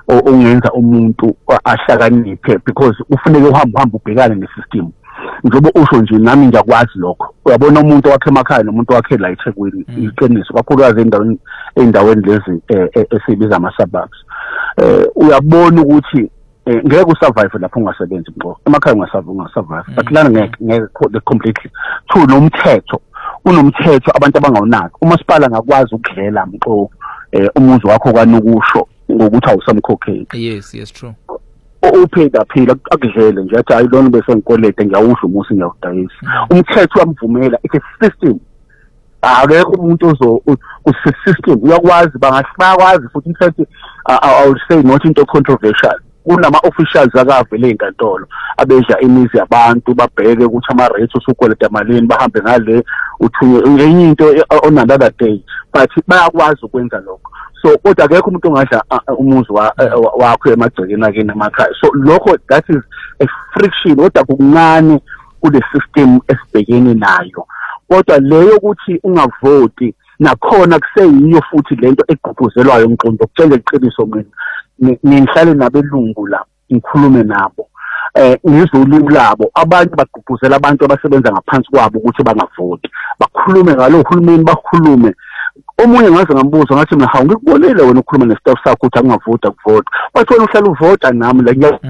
ongenza umuntu ahlakaniphe because ufuneke uhamba ubhekane nesystem. Njengoba usho nje nami ngiyakwazi lokho. Uyabona umuntu wakhe emakhaya nomuntu wakhe la eThekwini iqiniso kakhulukazi endaweni lezi esibiza ama-suburbs. Uyabona ukuthi ngeke usurvive lapho ungasebenzi ngqo. Emakhaya ungasurvive. But lana ngeke completely. Two nomthetho. Unomthetho abantu abangawunaki. Umasipala ngakwazi ukudlela mqo umuzi wakho kwanokusho ngokuthi awusamkhokheli. Yes, true. Upheda phila akudlele nje athi ayilona bese ngikolede ngiyawusho umusi ngiyawudayisa. Umthetho uyamvumela it's a system. Akekho umuntu system uyakwazi bangakwazi futhi umthetho I would say not into controversial. Kunama officials akavele enkantolo abeja imizi yabantu babheke ukuthi ama rates usukweleta malini bahambe ngale uthunywe enye into on another day but bayakwazi ukwenza lokho. So kodwa akekho umuntu ongadla umuzi wakho emagcekeni akini emakhaya. So lokho that is a friction kodwa kuncane kule system esibhekene nayo. Kodwa leyo ukuthi ungavoti nakhona kuseyiyo futhi lento egqugquzelwayo umqondo ukutshela iqiniso mina ngihlale nabelungu la ngikhulume nabo ngizolimi labo abanye bagqugquzela abantu abasebenza ngaphansi kwabo ukuthi bangavoti bakhulume ngalo uhulumeni bakhulume. Omunye ngaze ngambuza ngathi mina hawu ngikubonile wena ukhuluma nestaff sakho ukuthi angavota kuvota bathi wena uhlala uvota nami la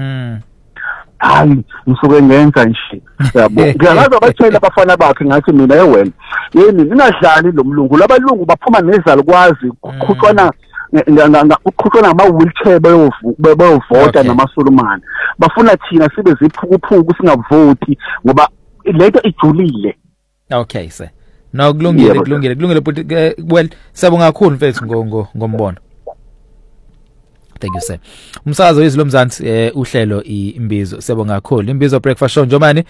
hayi ngisuke ngenza nje yabo ngiyazi abatshela abafana bakhe ngathi mina wena yini ningadlali lo mlungu labalungu baphuma nezalukwazi kuqhutshwana ukuqhutshwana ama-wheelchair bayovota namaSulumane bafuna thina sibe ziphukuphuku singavoti ngoba lento ijulile. Okay sir, no kulungile but well sabonga kakhulu mfethu ngombono. Thank you sir. Umsakazo wezilo Mzansi uhlelo imbizo siyabonga kakhulu. Imbizo breakfast show njomani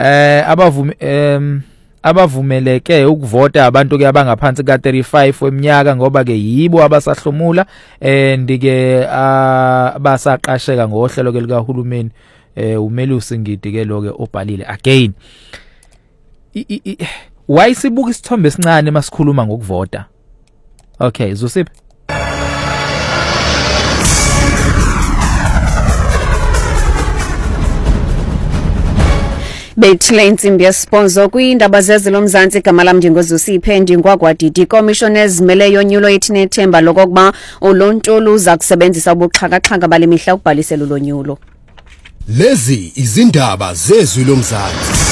abavumeleke ukuvota abantu ke abangaphansi ka 35 weminyaka ngoba ke yibo abasahlomula ndike abasaqasheka ngohlelo ke lika hulumeni uMelusi Ngidi ke lo ke obhalile again why sibuka isithombe esincane masikhuluma ngokuvota. Okay Zosiphi Bethile insimbi yesponsor kwiindaba zezilo Mzansi igama lam ndingozusiphe ndingwagwadidi commissioners mele yonyulo yethi nethemba lokokuba ulontsholo uza kusebenzisa ubuxhakaxhaka bale mihla ukubhalisela ulonyulo. Lezi izindaba zezilo Mzansi.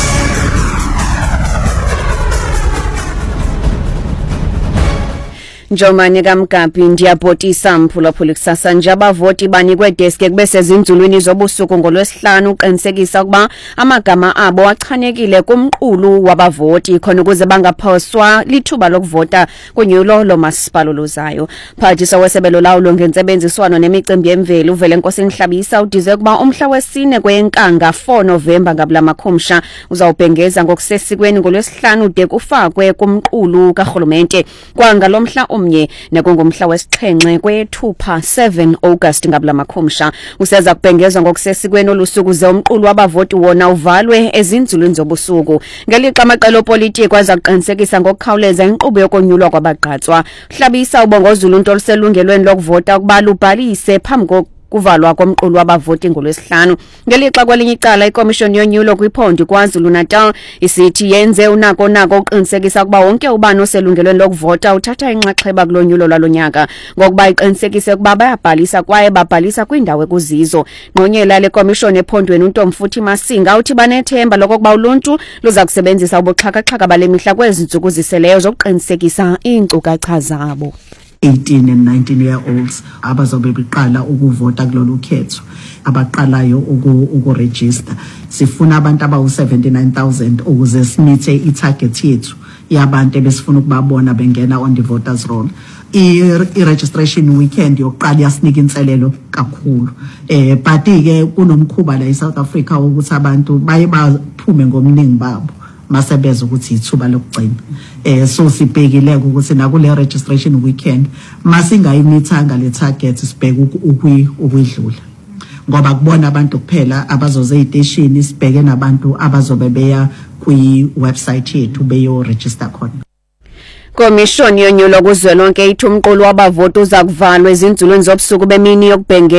Njomani kaMgaphi ndiyabhotisa mphulaphula kusasa nje abavoti banikwe desk kube sezinzulwini zobusuku ngolwesihlanu uqinisekisa ukuba amagama abo achanekile kumqulu wabavoti khona ukuze bangaphoswa lithuba lokuvota kunyulo lomasipala luzayo. Phathisa wesebelo lawo ngentsebenziswano nemicimbi yemvelo uvele Nkosi Nhlabisa udize ukuba umhla wesine kweyenkanga 4 November ngabulamakhumsha uzawubhengeza ngokusesikweni ngolwesihlanu de kufakwe kumqulu kaRhulumente kwangalomhla omnye nekungumhla wesixhenxe kwe-2 7 August ngabulamakhumsha useza kubhengezwa ngokusesikweni olusuku ze umqulu wabavoti wona uvalwe ezinzulwini zobusuku ngelixa amaqela opolitiki aza kuqinisekisa ngokukhawuleza inkqubo yokonyulwa kwabagqatswa. Nhlabisa ubongozula into oluselungelweni lokuvota ukuba lubhalise phambi kuvalwa komqulu wabavoti ngolwesihlanu. Ngelixa kwelinye icala ikomishoni yonyulo kwiphondo KwaZulu-Natal isithi yenze unako uqinisekisa ukuba wonke ubani oselungelweni lokuvota uthatha inxaxheba kulonyulo lwalonyaka ngokuba iqinisekise ukuba bayabhalisa kwaye babhalisa kwindawo ekuzizo. Ngqonyela le komishoni ephondweni uNtomfuthi Masinga uthi banethemba lokuba uluntu luza kusebenzisa ubuxhakaxhaka bale mihla kwezi ntsuku ziseleyo zokuqinisekisa iinkcukacha zabo. 18 and 19 year olds abazobe beqala ukuvota kulolu khetho abaqalayo ukuregister. Sifuna abantu abawu 79,000 ukuze simithe itarget yethu yabantu ebesifuna ukubabona bengena on the voters roll. I-registration weekend yokuqala yasinika inselelo kakhulu but ke kunomkhuba la eSouth Africa ukuthi abantu baye baphume ngomningi babo masebeza ukuthi ithuba lokugcina. So sibhekile ukuthi nakule registration weekend masingayimithanga le target sibheke ukwidlula ngoba kubona abantu kuphela abazoze eziteshini sibheke nabantu abazobe beya kwi website yethu beyo register khona. Komishoni yonyulo kuzwelonke ithi umqulu wabavoti uza kuvalwa ezinzulwini zobusuku bemini yokubhengeza